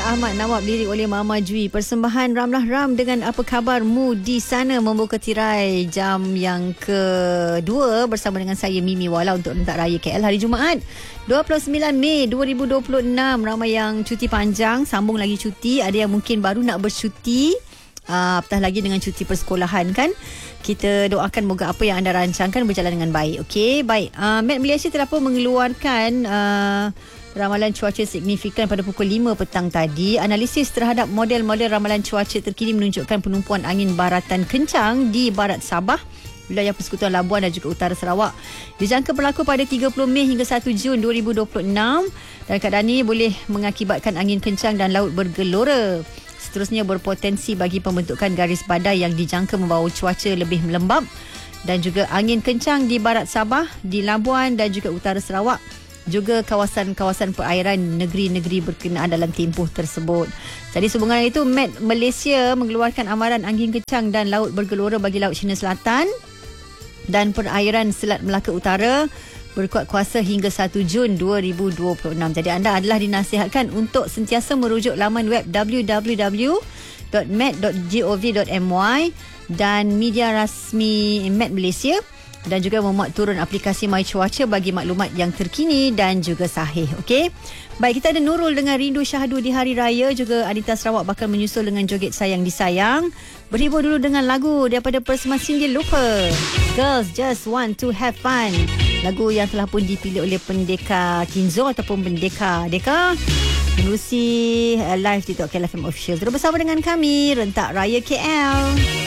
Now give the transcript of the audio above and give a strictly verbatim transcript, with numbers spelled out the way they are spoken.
Ahmad Nawab, lirik oleh Mama Jui. Persembahan Ramlah Ram dengan Apa Khabarmu di Sana membuka tirai jam yang kedua bersama dengan saya Mimi Wala untuk Rentak Raya K L hari Jumaat dua puluh sembilan Mei dua ribu dua puluh enam. Ramai yang cuti panjang, sambung lagi cuti. Ada yang mungkin baru nak bercuti, uh, apatah lagi dengan cuti persekolahan kan. Kita doakan moga apa yang anda rancangkan berjalan dengan baik. Okey, baik. Uh, Met Malaysia telah pun mengeluarkan uh, ramalan cuaca signifikan pada pukul lima petang tadi. Analisis terhadap model-model ramalan cuaca terkini menunjukkan penumpuan angin baratan kencang di barat Sabah, wilayah Persekutuan Labuan dan juga utara Sarawak. Dijangka berlaku pada tiga puluh Mei hingga satu Jun dua ribu dua puluh enam dan keadaan ini boleh mengakibatkan angin kencang dan laut bergelora. Seterusnya berpotensi bagi pembentukan garis badai yang dijangka membawa cuaca lebih lembap dan juga angin kencang di barat Sabah, di Labuan dan juga utara Sarawak, juga kawasan-kawasan perairan negeri-negeri berkenaan dalam tempoh tersebut. Jadi sehubungan itu, Met Malaysia mengeluarkan amaran angin kencang dan laut bergelora bagi Laut Cina Selatan dan perairan Selat Melaka Utara berkuat kuasa hingga satu Jun dua ribu dua puluh enam. Jadi anda adalah dinasihatkan untuk sentiasa merujuk laman web w w w dot met dot gov dot my dan media rasmi Met Malaysia, dan juga memuat turun aplikasi My Cuaca bagi maklumat yang terkini dan juga sahih. Okey. Baik, kita ada Nurul dengan Rindu Syahdu di Hari Raya. Juga Anita Sarawak bakal menyusul dengan Joget Sayang Disayang. Berhibur dulu dengan lagu daripada Persema Singgil Lupa, Girls Just Want to Have Fun. Lagu yang telah pun dipilih oleh Pendekar Kinzo ataupun Pendekar Deka menerusi uh, live TikTok K L F M Official. Terus bersama dengan kami Rentak Raya K L.